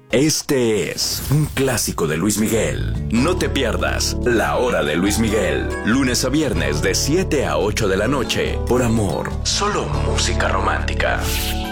Este es un clásico de Luis Miguel. No te pierdas La Hora de Luis Miguel, lunes a viernes de 7 a 8 de la noche, por Amor, solo música romántica.